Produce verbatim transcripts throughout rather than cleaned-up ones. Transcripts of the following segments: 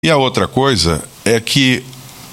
E a outra coisa é que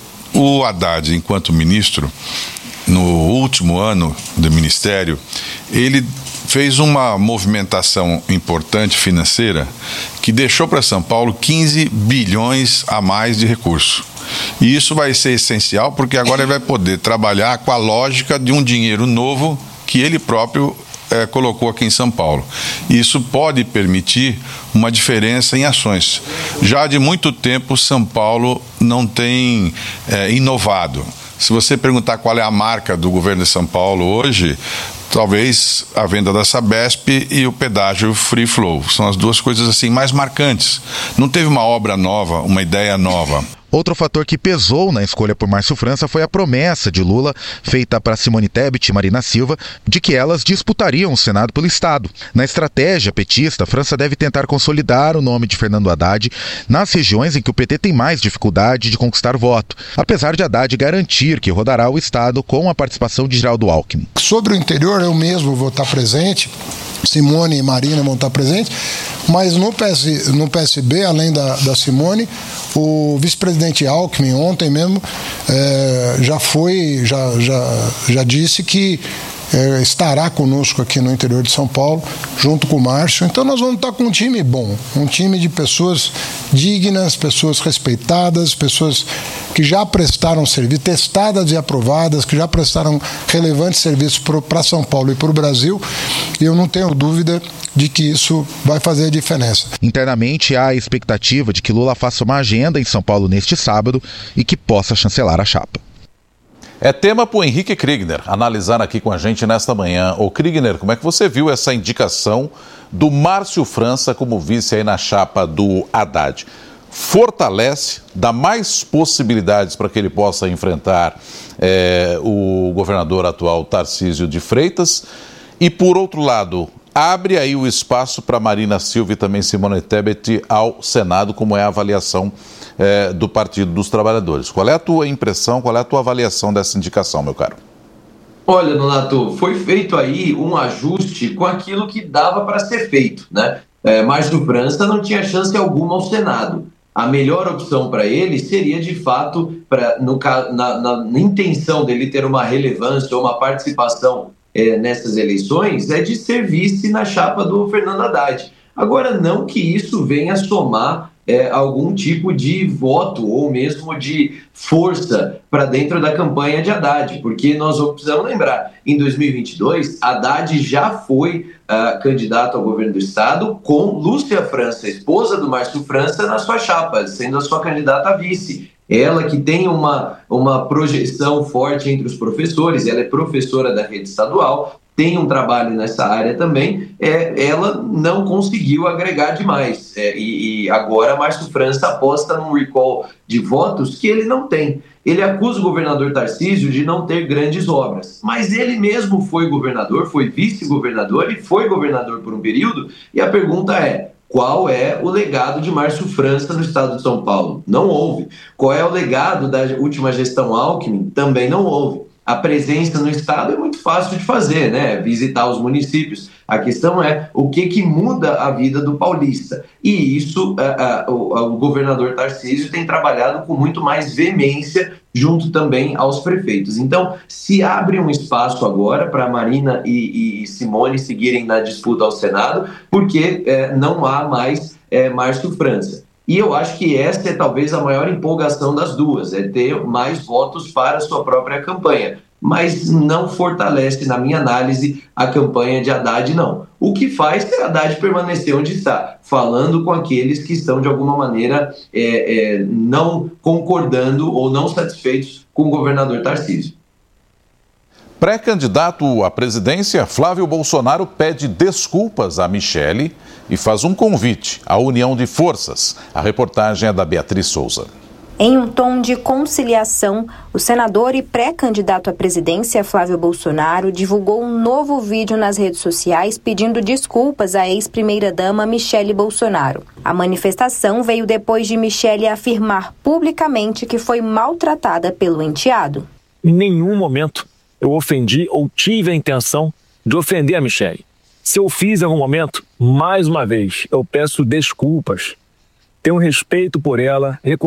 o Haddad, enquanto ministro, no último ano do ministério, ele fez uma movimentação importante financeira que deixou para São Paulo quinze bilhões a mais de recursos. E isso vai ser essencial porque agora ele vai poder trabalhar com a lógica de um dinheiro novo que ele próprio é, colocou aqui em São Paulo. Isso pode permitir uma diferença em ações. Já de muito tempo, São Paulo não tem é, inovado. Se você perguntar qual é a marca do governo de São Paulo hoje, talvez a venda da Sabesp e o pedágio Free Flow. São as duas coisas assim mais marcantes. Não teve uma obra nova, uma ideia nova. Outro fator que pesou na escolha por Márcio França foi a promessa de Lula, feita para Simone Tebet e Marina Silva, de que elas disputariam o Senado pelo Estado. Na estratégia petista, França deve tentar consolidar o nome de Fernando Haddad nas regiões em que o P T tem mais dificuldade de conquistar voto, apesar de Haddad garantir que rodará o Estado com a participação de Geraldo Alckmin. Sobre o interior, eu mesmo vou estar presente, Simone e Marina vão estar presentes, mas no, P S, no P S B, além da, da Simone, o vice-presidente Alckmin ontem mesmo é, já foi, já, já, já disse que é, estará conosco aqui no interior de São Paulo, junto com o Márcio. Então nós vamos estar com um time bom, um time de pessoas dignas, pessoas respeitadas, pessoas que já prestaram serviço, testadas e aprovadas, que já prestaram relevantes serviços para São Paulo e para o Brasil, e eu não tenho dúvida de que isso vai fazer a diferença. Internamente, há a expectativa de que Lula faça uma agenda em São Paulo neste sábado e que possa chancelar a chapa. É tema para o Henrique Kriegner analisar aqui com a gente nesta manhã. Ô Kriegner, como é que você viu essa indicação do Márcio França como vice aí na chapa do Haddad? Fortalece, dá mais possibilidades para que ele possa enfrentar é, o governador atual Tarcísio de Freitas e, por outro lado, abre aí o espaço para Marina Silva e também Simone Tebet ao Senado, como é a avaliação é, do Partido dos Trabalhadores. Qual é a tua impressão, qual é a tua avaliação dessa indicação, meu caro? Olha, Nonato, foi feito aí um ajuste com aquilo que dava para ser feito, né? É, Márcio França não tinha chance alguma ao Senado. A melhor opção para ele seria, de fato, pra, no, na, na, na intenção dele ter uma relevância ou uma participação é, nessas eleições, é de ser vice na chapa do Fernando Haddad. Agora, não que isso venha somar é, algum tipo de voto ou mesmo de força para dentro da campanha de Haddad, porque nós precisamos lembrar, em dois mil e vinte e dois, Haddad já foi uh, candidato ao governo do Estado com Lúcia França, esposa do Márcio França, na sua chapa, sendo a sua candidata a vice. Ela que tem uma, uma projeção forte entre os professores, ela é professora da rede estadual, tem um trabalho nessa área também, é, ela não conseguiu agregar demais. É, e, e agora Márcio França aposta num recall de votos que ele não tem. Ele acusa o governador Tarcísio de não ter grandes obras, mas ele mesmo foi governador, foi vice-governador e foi governador por um período, e a pergunta é: qual é o legado de Márcio França no estado de São Paulo? Não houve. Qual é o legado da última gestão Alckmin? Também não houve. A presença no estado é muito fácil de fazer, né? Visitar os municípios. A questão é o que, que muda a vida do paulista. E isso uh, uh, o, o governador Tarcísio tem trabalhado com muito mais veemência junto também aos prefeitos. Então, se abre um espaço agora para Marina e, e Simone seguirem na disputa ao Senado, porque uh, não há mais uh, Márcio França. E eu acho que essa é talvez a maior empolgação das duas, é ter mais votos para a sua própria campanha. Mas não fortalece, na minha análise, a campanha de Haddad, não. O que faz é Haddad permanecer onde está, falando com aqueles que estão, de alguma maneira, é, é, não concordando ou não satisfeitos com o governador Tarcísio. Pré-candidato à presidência, Flávio Bolsonaro pede desculpas a Michele e faz um convite à união de forças. A reportagem é da Beatriz Souza. Em um tom de conciliação, o senador e pré-candidato à presidência, Flávio Bolsonaro, divulgou um novo vídeo nas redes sociais pedindo desculpas à ex-primeira-dama Michele Bolsonaro. A manifestação veio depois de Michele afirmar publicamente que foi maltratada pelo enteado. Em nenhum momento eu ofendi ou tive a intenção de ofender a Michele. Se eu fiz em algum momento, mais uma vez, eu peço desculpas. tenho respeito por ela,